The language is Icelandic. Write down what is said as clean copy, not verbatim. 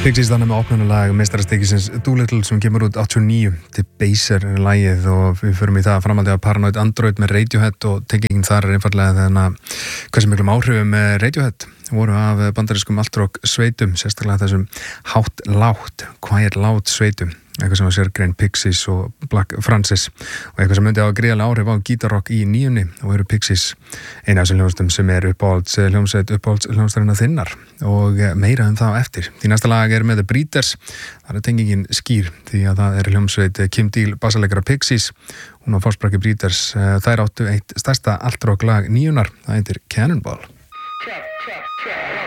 Pixies þannig með opnunalag meistarastekisins Doolittle sem kemur út 89 til Baser lagið og við förum í það framhaldi af Paranoid Android með Radiohead og tengingin þar einfallega þannig hversu miklum áhrifum með Radiohead voru af bandarískum altrock sveitum, sérstaklega þessum hátt lágt, quiet loud sveitum, eitthvað sem var sérgrein Pixies og Black Francis og eitthvað sem myndi á gríðarlega áhrif á gítarrock í nýjunni og eru Pixies eina af þessum hljómsveitum sem er uppáhalds hljómsveitarinnar þinnar og meira þá eftir. Því næsta lag er með The Breeders, það er tengingin skýr því að það er hljómsveit Kim Deal bassaleikara Pixies, hún á forsprakki Breeders, þær áttu eitt stærsta altrock lag nýjunar, það heitir Cannonball. Check.